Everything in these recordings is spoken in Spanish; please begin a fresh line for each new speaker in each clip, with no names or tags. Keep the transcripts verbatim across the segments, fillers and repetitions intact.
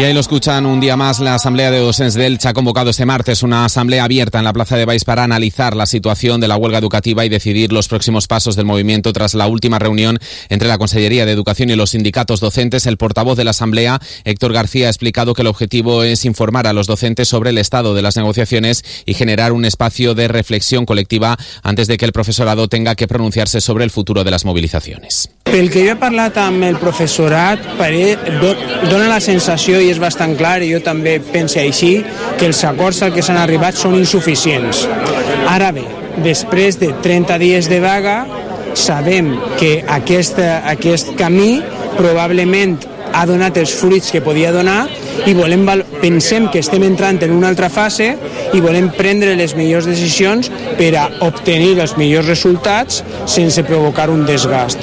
Y ahí lo escuchan un día más. La Asamblea de Docents de Elche ha convocado este martes una asamblea abierta en la Plaza de Baix para analizar la situación de la huelga educativa y decidir los próximos pasos del movimiento tras la última reunión entre la Consellería de Educación y los sindicatos docentes. El portavoz de la Asamblea, Héctor García, ha explicado que el objetivo es informar a los docentes sobre el estado de las negociaciones y generar un espacio de reflexión colectiva antes de que el profesorado tenga que pronunciarse sobre el futuro de las movilizaciones.
Pel que jo he parlat amb el professorat, dona la sensació, i és bastant clar, i jo també penso així, que els acords al que s'han arribat són insuficients. Ara bé, després de trenta dies de vaga, sabem que aquest, aquest camí probablement ha donat els fruits que podia donar i volem, pensem que estem entrant en una altra fase i volem prendre les millors decisions per a obtenir els millors resultats sense provocar un desgast.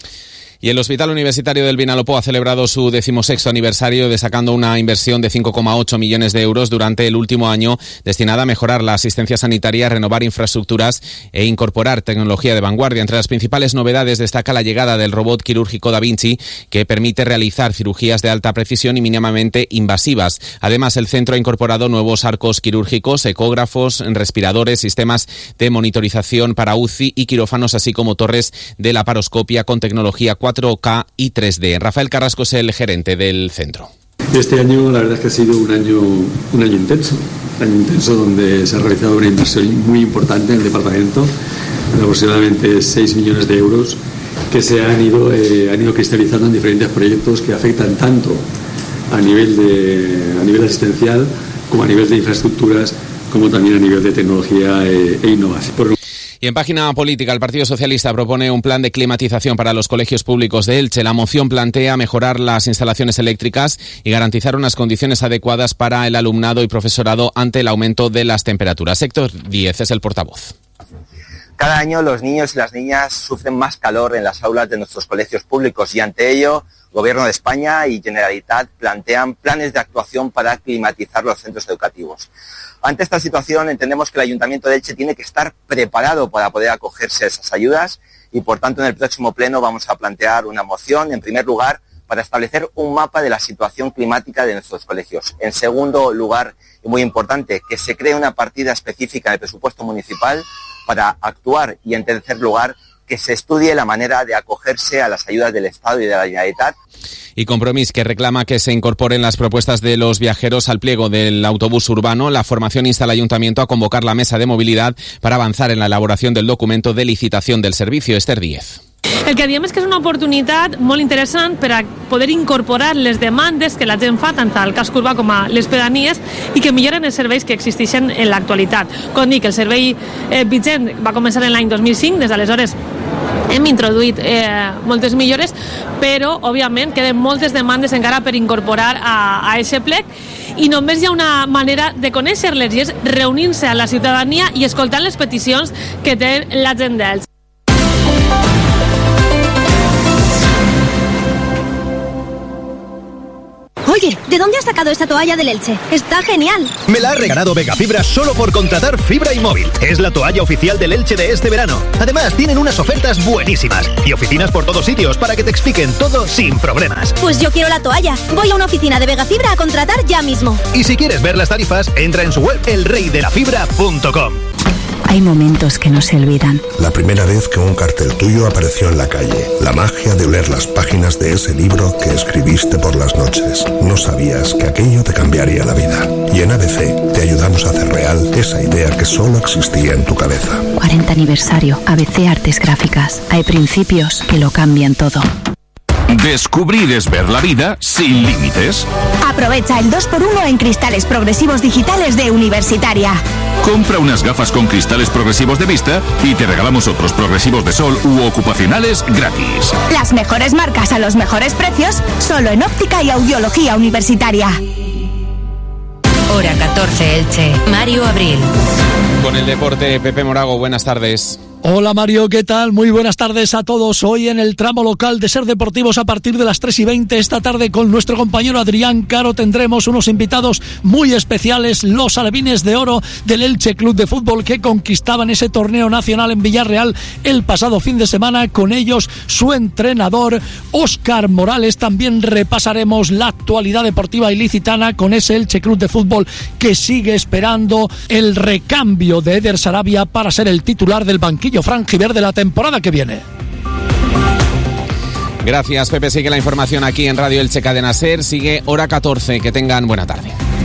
Y el Hospital Universitario del Vinalopó ha celebrado su decimosexto aniversario destacando una inversión de cinco coma ocho millones de euros durante el último año destinada a mejorar la asistencia sanitaria, renovar infraestructuras e incorporar tecnología de vanguardia. Entre las principales novedades destaca la llegada del robot quirúrgico Da Vinci, que permite realizar cirugías de alta precisión y mínimamente invasivas. Además, el centro ha incorporado nuevos arcos quirúrgicos, ecógrafos, respiradores, sistemas de monitorización para U C I y quirófanos, así como torres de laparoscopia con tecnología cuatro K y tres D. Rafael Carrasco es el gerente del centro.
Este año la verdad es que ha sido un año, un año intenso, un año intenso donde se ha realizado una inversión muy importante en el departamento, de aproximadamente seis millones de euros, que se han ido, eh, han ido cristalizando en diferentes proyectos que afectan tanto a nivel, de, a nivel asistencial como a nivel de infraestructuras, como también a nivel de tecnología e, e innovación. Por
Y en página política, el Partido Socialista propone un plan de climatización para los colegios públicos de Elche. La moción plantea mejorar las instalaciones eléctricas y garantizar unas condiciones adecuadas para el alumnado y profesorado ante el aumento de las temperaturas. Héctor Díez es el portavoz.
Cada año los niños y las niñas sufren más calor en las aulas de nuestros colegios públicos y ante ello, Gobierno de España y Generalitat plantean planes de actuación para climatizar los centros educativos. Ante esta situación entendemos que el Ayuntamiento de Elche tiene que estar preparado para poder acogerse a esas ayudas y por tanto en el próximo pleno vamos a plantear una moción, en primer lugar, para establecer un mapa de la situación climática de nuestros colegios. En segundo lugar, y muy importante, que se cree una partida específica del presupuesto municipal para actuar y en tercer lugar, que se estudie la manera de acogerse a las ayudas del Estado y de la Generalitat.
Y Compromís, que reclama que se incorporen las propuestas de los viajeros al pliego del autobús urbano. La formación insta al Ayuntamiento a convocar la mesa de movilidad para avanzar en la elaboración del documento de licitación del servicio. Esther Díez.
El que diem és que és una oportunitat molt interessant per a poder incorporar les demandes que la gent fa tant al casc urbà com a les pedanies i que milloren els serveis que existeixen en l'actualitat. Com dic, el servei eh, vigent va començar en l'any dos mil cinc, des d'aleshores hem introduït eh, moltes millores, però òbviament queden moltes demandes encara per incorporar a, a aquest plec i només hi ha una manera de conèixer-les i és reunint-se a la ciutadania i escoltant les peticions que té la gent d'Elx.
Oye, ¿de dónde has sacado esta toalla del Elche? ¡Está genial!
Me la ha regalado Vegafibra solo por contratar fibra y móvil. Es la toalla oficial del Elche de este verano. Además, tienen unas ofertas buenísimas y oficinas por todos sitios para que te expliquen todo sin problemas.
Pues yo quiero la toalla. Voy a una oficina de Vegafibra a contratar ya mismo.
Y si quieres ver las tarifas, entra en su web el rey de la fibra punto com.
Hay momentos que no se olvidan.
La primera vez que un cartel tuyo apareció en la calle. La magia de oler las páginas de ese libro que escribiste por las noches. No sabías que aquello te cambiaría la vida. Y en A B C te ayudamos a hacer real esa idea que solo existía en tu cabeza.
cuarenta aniversario. A B C Artes Gráficas. Hay principios que lo cambian todo.
Descubrir es ver la vida sin límites.
Aprovecha el dos por uno en cristales progresivos digitales de Universitaria.
Compra unas gafas con cristales progresivos de vista y te regalamos otros progresivos de sol u ocupacionales gratis.
Las mejores marcas a los mejores precios, solo en óptica y audiología Universitaria.
Hora catorce Elche. Mario Abril.
Con el deporte, Pepe Morago, buenas tardes.
Hola Mario, ¿qué tal? Muy buenas tardes a todos. Hoy en el tramo local de Ser Deportivos a partir de las tres y veinte esta tarde con nuestro compañero Adrián Caro tendremos unos invitados muy especiales, los alevines de oro del Elche Club de Fútbol que conquistaban ese torneo nacional en Villarreal el pasado fin de semana. Con ellos su entrenador Óscar Morales. También repasaremos la actualidad deportiva ilicitana con ese Elche Club de Fútbol que sigue esperando el recambio de Eder Sarabia para ser el titular del banquillo franjiverde la temporada que viene.
Gracias, Pepe. Sigue la información aquí en Radio Elche Cadena Ser. Sigue hora catorce. Que tengan buena tarde.